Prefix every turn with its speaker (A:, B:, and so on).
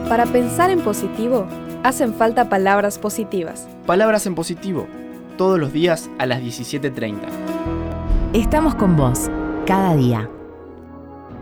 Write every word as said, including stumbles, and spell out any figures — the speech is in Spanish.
A: Para pensar en positivo, hacen falta palabras positivas.
B: Palabras en positivo, todos los días a las diecisiete treinta.
C: Estamos con vos, cada día.